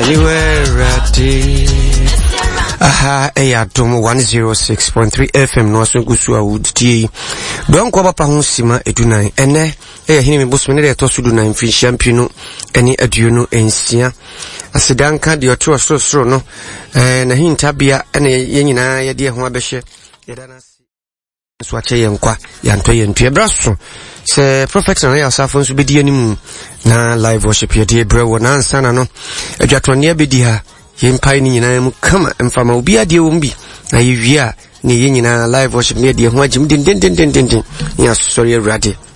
anywhere ready. Aha, Dom 106.3 FM no aso nkusua wudie. Don kwa papa ho sima edunai. Ene hini mebosome ne to sudu na mfi champion ene aduonu ensia. Asidanka de oto soro no. Na hintabia ene yenyina ye de ho abehye. Yedana so ache yenkwa yanto yentu ebraso. Se prophet na ya safo nso bedi anim na live worship ye de brewo na ansana no. Adwatone abedi ha. Yempai ni nyina mu kama mfama obi ade wo mbi na yewia ne yenyina live worship ne de ho agim den ya sorry awurade